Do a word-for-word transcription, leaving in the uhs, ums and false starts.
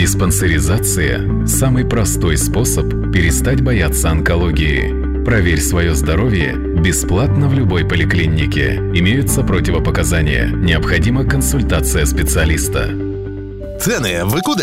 Диспансеризация – самый простой способ перестать бояться онкологии. Проверь свое здоровье бесплатно в любой поликлинике. Имеются противопоказания. Необходима консультация специалиста. Цены вы куда?